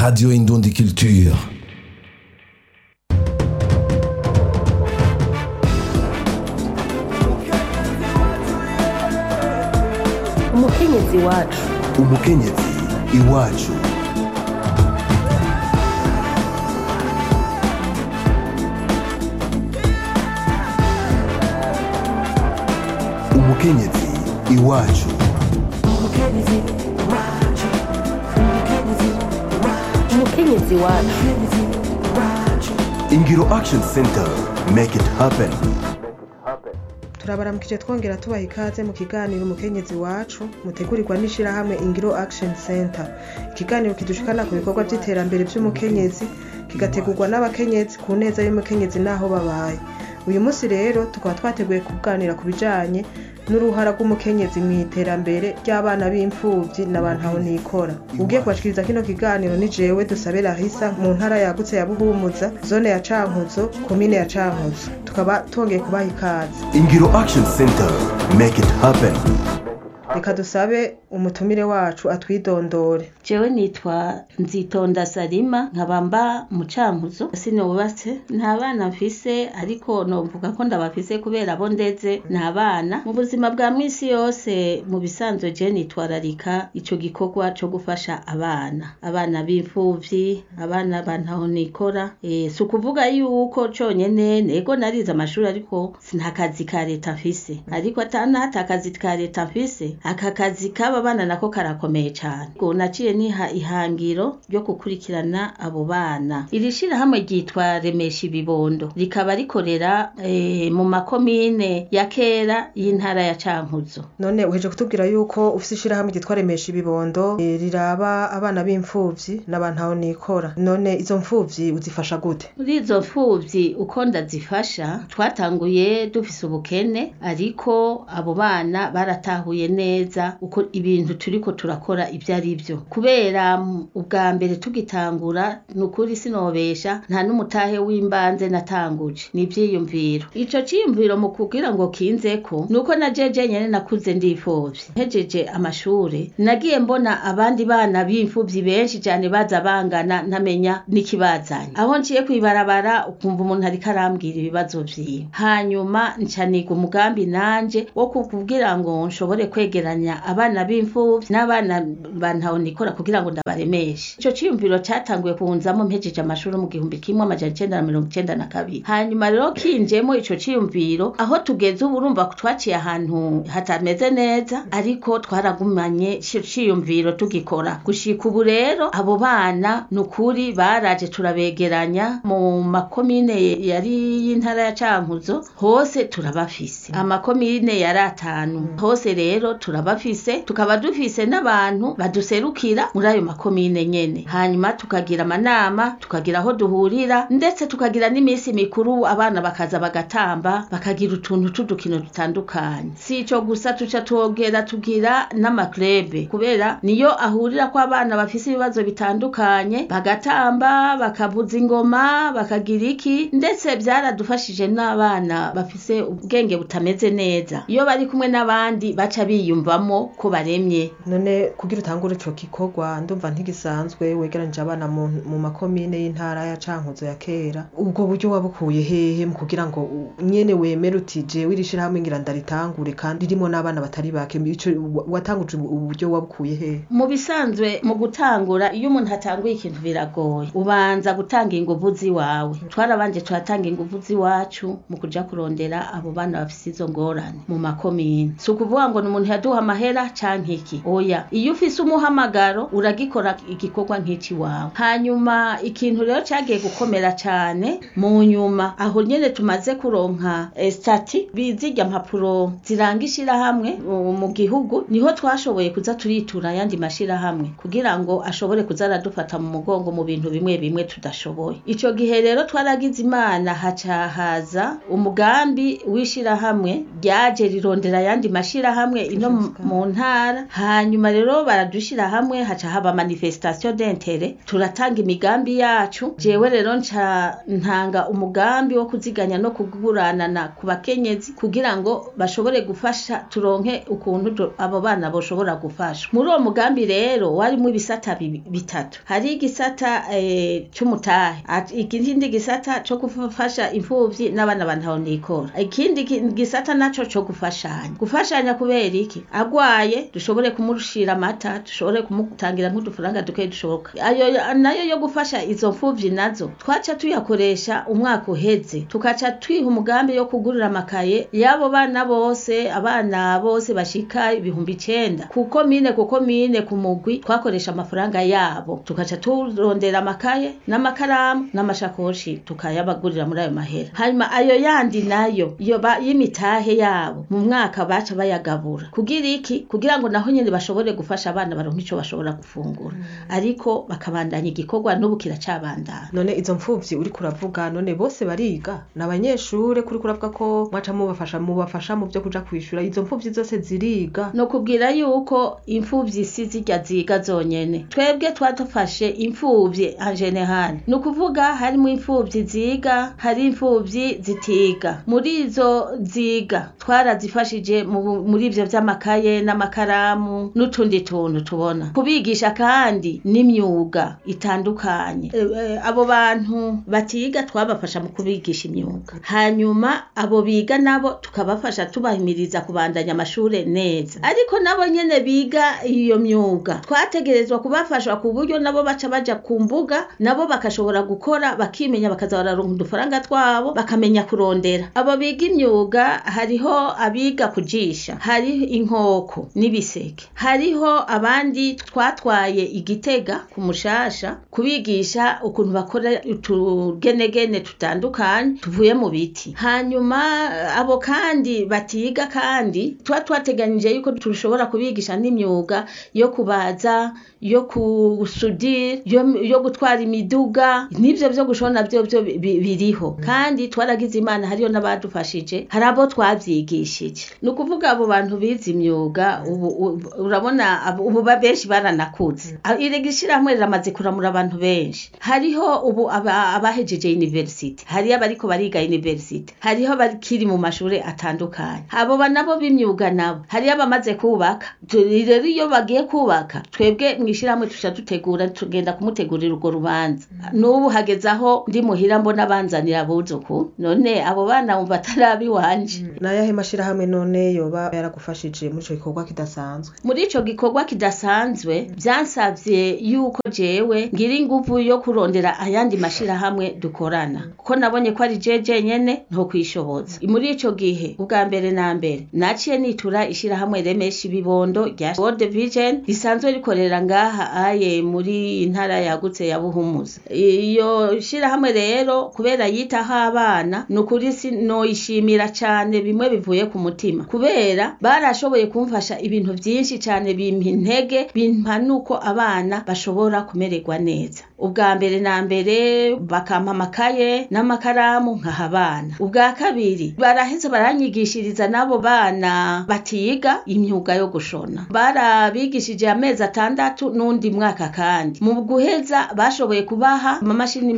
Radio Indundi Culture. Umukenyezi wacu. Umukenyezi iwacu. Umukenyezi iwacu. Umukenyezi wacu. Ingiro Action Center, make it happen. Turabaramukije twongera tubaha ikaze mu kiganiro umukenyezi wacu mutegurirwa n'ishirahamwe Ingiro Action Center. Ikiganiro kidushikana ku bikorwa by'iterambere by'umukenyezi kigategurwa n'abakenyezi ku neza y'umukenyezi naho babaye. Uyu munsi rero tukaba twateguye kuganira ku bijanye n'uruhara rw'umukenyezi mu iterambere ry'abana b'imfuvyi n'abantu aho nikora. Ugiye kubashikiriza kino kiganiro ni jewe Dusabe Larissa mu ntara yagutse ya Buhumuza, zone ya Cankuzo, komine ya Cankuzo. Tukaba tongeye kubaha ikaze. Ingiro Action Center, make it happen. Reka dusabe umutumire wacu atwidondore. Jewe nitwa Nzitonda Salima, nkaba mba mu Cankuzo. Sinubatse, nta bana mfise, ariko novuga ko ndabafise kubera abo ndeze nta bana. Mu buzima bwa misi yose mu bisanzwe je nitwararika ico gikorwa co gufasha abana b'imfuvyi, abana bantaho nikora. Si ukuvuga yuko conyene nego narize amashuri ariko nta kazi ka leta mfise, ariko hata akazi ka leta mfise, aka kazi kaba bana nako karakomeye cyane. Ngo naciye niha ihangiro ryo gukurikirana abo bana. Iri shirahamwe ryitwa Remesha Ibibondo, rikaba rikorera mu makomine ya kera y'intara ya Cankuzo. None uheje kutubwira yuko ufise ishirahamwe ryitwa Remesha Ibibondo riraba abana b'imfuvyi n'abantu aho nikora. None izo mfuvyi uzifasha gute? Muri izo mfuvyi uko ndazifasha, twatanguye dufise ubukene, ariko abo bana baratahuye neza uko ibintu turiko turakora ibyo ari byo. Kubera ubwa mbere tugitangura nukuri sinobesha, nta n'umutahe w'imbanze natanguje, nivyiyumviro. Ico ciyumviro mu kugira ngo kinzeko nuko najeje nyene nakuze ndifovye. Hejeje amashure nagiye mbona abandi bana b'imfuvyi benshi cyane baza bangana ntamenya nikibazanye. Aho nciye kwibarabara ukumva umuntu ari karambwira ibibazo vyiwe. Hanyuma ncaniga umugambi nanje wo kukugira ngo nshobore kwegeranya abana b'imfuvyi n'abana bantaho nikora kugira ngo ndabaremeshe. Ico ciyumviro cyatanguye kunzamo mpejeje amashuri mu 1992. Hanyuma rero kinjemo ico ciyumviro, aho tugeze ubu urumva twaciye ahantu hatameze neza, ariko twaragumanye ico ciyumviro tugikora. Gushika ubu rero abo bana nukuri baraje turabegeranya mu makomine yari y'intara ya Cankuzo, hose turabafise. Amakomine yari 5 hose rero turabafise, tukaba dufise n'abantu baduserukira muri ayo makomine nyene. Hanyuma tukagira amanama, tukagira aho duhurira, ndetse tukagira n'imisi mikuru abana bakaza bagatamba, bakagira utuntu tudukino dutandukanye. Si ico gusa, tuca twogera tugira n'amaklebe, kubera niyo ahurira ko abana bafise ibibazo bitandukanye, bagatamba, bakavuza ingoma, bakagira iki, ndetse byaradufashije n'abana bafise ubwenge butameze neza. Iyo bari kumwe n'abandi baca biyumvamo ko baremye. None kugira utangure ico gikorwa ndumva ntigisanzwe, wegeranije abana mu makomine y'intara ya Cankuzo ya kera. Ubwo buryo wabukuye hehe mu kugira ngo nyene wemere uti jewe irishira hamwe ngira ndaritangure kandi ririmo n'abana batari bake? Ico watanguje uburyo wabukuye hehe? Mu bisanzwe mu gutangura, iyo umuntu atanguye ikintu biragoye, ubanza gutanga inguvu ziwawe. Twarabanje turatanga inguvu ziwacu mu kuja kurondera abo bana bafise izo ngorane mu makomine. Si ukuvuga ngo n'umuntu yaduha amahera canke iki, oya, iyo ufise umuhamagaro uragikora igikorwa nk'iki wawe. Hanyuma ikintu rero cyagiye gukomera cyane mu nyuma, aho nyene tumaze kuronka stati bizirya mpapuro zirangishira hamwe mu gihugu, niho twashoboye kuza turitura yandi mashira hamwe kugira ngo ashobore kuzara dufata mu mugongo mu bintu bimwe bimwe tudashoboye. Ico gihe rero twaragize Imana, hacahaza umugambi wishira hamwe ryaje rirondera yandi mashira hamwe ino mu ntara ntara, hanyuma rero baradushira hamwe haca haba manifestation d'intérêt, turatanga imigambi yacu. Jewe rero ntanga umugambi wo kuziganya no kuguranana ku bakenyezi kugira ngo bashobore gufasha turonke ukuntu abo bana boshobora gufasha. Muri uwo mugambi rero warimo ibisata bitatu. Hari igisata c'umutahe, ikindi gisata co gufasha imfuvyi n'abana bantahonikora, ikindi gisata naco co gufashanya kubera iki agwaye dushobore kumurushira amata, dushobore kumutangira nk'udufaranga duke dushoboka. Ayo nayo yo gufasha izo mfuvyi nazo twaca tuyakoresha umwaka uheze, tukaca twiha umugambi yo kugurira amakaye yabo bana bose, abana bose bashika 9,000 kuko mine ku mugwi twakoresha amafaranga yabo, tukaca turondera amakaye n'amakaramu n'amashakoshi tukayabagurira muri ayo mahera. Hanyuma ayo yandi nayo y'imitahe yabo mu mwaka baca bayagabura kugira ngo naho nyene bashobore gufasha abana baronke ico bashobora gufungura, ariko bakabandanya igikorwa n'ubu kiracabandana. None izo mfuvyi uri kuravuga none bose bariga n'abanyeshure kuri kuravuga ko mwaca mubafasha mu byo kuja kwishura, izo mfuvyi zose ziriga? No kubwira yuko imfuvyi si zirya ziga zonyene, twebwe twadufashe imfuvyi en general, no kuvuga harimo imfuvyi ziga, hari imfuvyi zitiga. Muri izo ziga twarazifashije muri ivyo vy'amakaye n'amakaramu n'utundi tuntu tubona kubigisha, kandi n'imyuga itandukanye. Abo bantu batiga twabafasha mu kubigisha imyuga, hanyuma abo biga nabo tukabafasha tubahimiriza kubandanya amashure neza. Ariko nabo nyene biga iyo myuga twategerezwa kubafasha ku buryo nabo baca baja ku mbuga, nabo bakashobora gukora bakimenya, bakaza bararonka udufaranga twabo, bakamenya kurondera. Abo biga imyuga hariho abiga kujisha, hariho inkoko n'ibiseke, hariho abandi twatwaye Igitega ku Mushasha kubigisha ukuntu bakora utugenegene tutandukanye tuvuye mu biti. Hanyuma abo kandi batiga, kandi twateganyije yuko tushobora kubigisha n'imyuga yo kubaza, yo kusudira, yo gutwara imiduga, n'ivyo byo gushona byo biriho. Kandi twaragize Imana hariyo n'abadufashije, hari abo twavyigishije. No kuvuga abo bantu bize imyuga urabona ubu benshi baranakuze. Iregishira hamwe ramaze kuramura abantu benshi. Hariho ubu abahejeje university, hari abariko bariga university, hariho bakiri mu mashure atandukanye. Abo banabo b'imyuga nabo hari abamaze kubaka. Rero iyo bagiye kubaka, twebwe mwishiramwe tusha dutegura, tugenda kumutegurira urwo rubanza. N'ubu hagezaho ndi muhira mbona banzanira buzuku, none abo bana umva atarabi wanje. Nayahe mashira hamwe none yoba yaragufashije muri ico gikorwa kidasanzwe? Muri ico gikorwa kidasanzwe byansavye yuko jewe ngira inguvu yo kurondera ayandi mashira hamwe dukorana, kuko nabonye ko ari jeje nyene nto kwishoboza. Muri ico gihe ubwa mbere na mbere naciye nitura ishira hamwe remesha ibibondo rya World Vision risanzwe rikorera ngaha aye muri intara yagutse ya Buhumuza. Iyo shira hamwe rero kubera yitaho abana nukuri no ishimira cyane, bimwe bivuye ku mutima, kubera barashoboye kumfasha ibintu byinshi cyane, bimpa intege, bimpa nuko abana bashobora kumererwa neza. Ubwa mbere na mbere bakampa amakaye n'amakaramu nkaha abana. Ubwa kabiri baraheze baranyigishiriza nabo bana batiga imyuga yo gushona, barabigishije amezi 6 n'undi mwaka. Kandi mu guheza bashoboye kubaha amamashini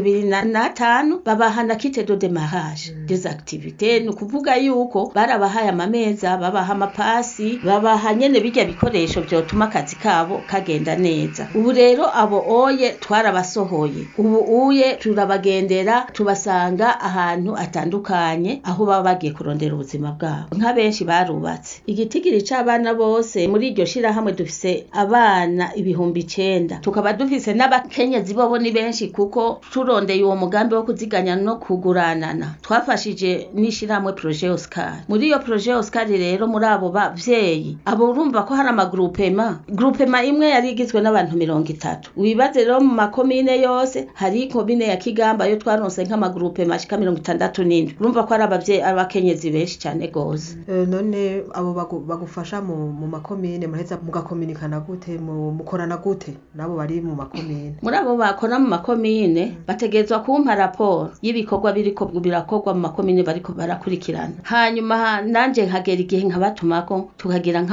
25, babaha na kit de démarrage des activités. No kuvuga yuko barabahaye amameza, babaha amapasi, babaha nyene bijya bikoresho byotuma akazi kabo kagenda neza. Ubu rero abo oye twarabasohoye, ubu uye turabagendera, tubasanga ahantu atandukanye aho baba bagiye kurondera ubuzima bwabo. Nka benshi barubatse igitigiri c'abana bose muri iryo shira hamwe dufise abana 9,000, tukaba dufise n'abakenyezi bobo ni benshi, kuko turondeye uwo mugambi wo kuziganya no kuguranana twafashije n'ishira hamwe projet Oscar. Muri iyo projet Oscar rero muri abo bavyeyi abo urumva ko hari amagroupema imwe yari igizwe n'abantu 30. Wibaze rero mu makomine yose hari komine ya Kigamba yo twaronse nk'amagroupema ashika 67. Urumva ko ari abavyeyi abakenyezi benshi cyane gose. None abo bagufasha mu makomine mureza mugakominikana gute, mukorana gute nabo bari mu makomine? Muri abo bakora mu makomine bategezwa kumpa raporo y'ibikorwa biriko birakorwa mu makomine bariko barakurikirana. Hanyuma nanje nkagera igihe nkabatumako tukagira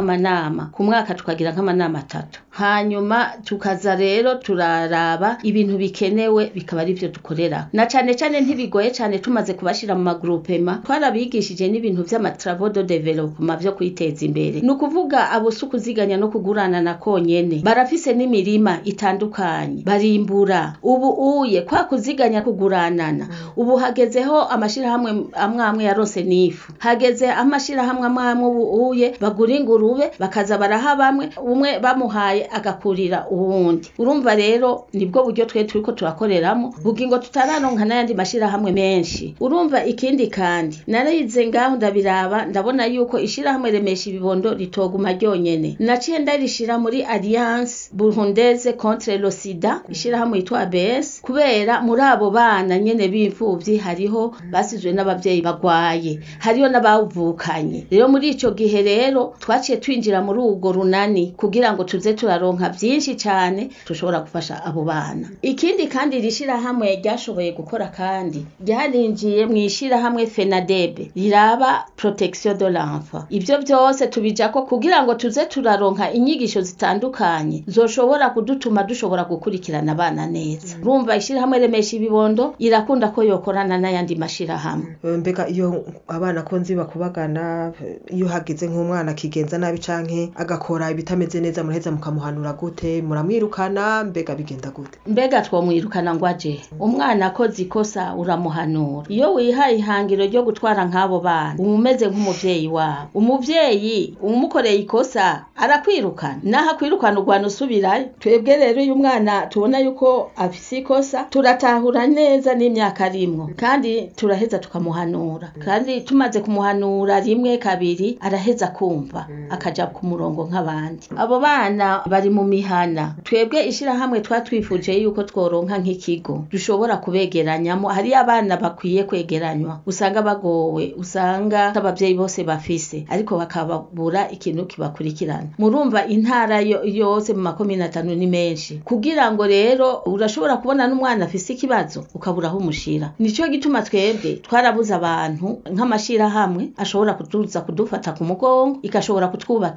nk'amanama ku mwaka tukagira nk'amanama 3 hanyuma tukaza rero turaraba ibintu bikenewe bikaba ari byo dukorera na cane cane ntibigoye cane tumaze kubashira mu magroupema twarabigishije n'ibintu vy'amatravo de development vyo kwiteza imbere nukuvuga abo sukuziganya no kugurana na konyene barafise n'imirima itandukanye barimbura ubu uye kwa kuziganya kuguranana ubu hagezeho amashira hamwe amwe yarose nifu hageze amashira hamwe amwe ubu uye bagura ingurube bakaza baraha bamwe umwe bamuhaye agakurira uwundi urumva rero nibwo buryo twe turiko turakoreramo bugingo tutararonka n'ayandi mashira hamwe menshi urumva ikindi kandi narize ngaho ndabiraba ndabona yuko ishira hamwe remesha ibibondo ritoguma ryonyene naciye ndarishira muri Alliance Burundaise contre le Sida ishira hamwe yitwa ABS kubera muri abo bana nyene b'imfuvyi hariho basizwe n'abavyeyi bagwaye hariho n'abavukanye rero muri ico gihe rero twaciye twinjira muri ugo runani kugira ngo tuze turaronka vyinshi cyane tushobora gufasha abo bana ikindi kandi rishira hamwe ryashoboye gukora kandi ryarinjiye mwishira hamwe FENADEB riraba protection de l'enfant ivyo byose tubijako kugira ngo tuze turaronka inyigisho zitandukanye zoshobora kudutuma dushobora gukurikirana abana neza urumva ishira hamwe remesha ibibondo irakunda ko yokorana n'ayandi mashira hamwe mbega iyo abana konzi bakubagana iyo hagize nk'umwana kigenza nabi canke agakora ibitameze neza muraheza mukamuhanura gute muramwirukana mbega bigenda gute mbega twomwirukana ngo aje umwana akoze ikosa uramuhanura iyo wihaye ihangiro ryo gutwara nk'abo bana umumeze nk'umuvyeyi wawe umuvyeyi umukoreye ikosa arakwirukana naho akwirukana urwana usubirayo twebwe rero uyu mwana tubona yuko afise ikosa turatahura neza n'imyaka arimwo kandi turaheza tukamuhanura kandi tumaze kumuhanura rimwe kabiri araheza kumva akaja ku murongo nk'abandi abo bana bari mu mihana twebwe ishira hamwe twatwifuje yuko tworonka nk'ikigo dushobora kubegeranyamo hari abana bakwiye kwegeranywa usanga bagowe usanga abavyeyi bose bafise ariko bakababura ikintu kibakurikirana murumva intara yose mu makomine 5 ni menshi kugira ngo rero urashobora kubona n'umwana afise ikibazo ukaburaho umushira nico gituma twebwe twarabuza abantu nk'amashira hamwe ashobora kutuza kudufata ku mugongo ikashobora kutwubaka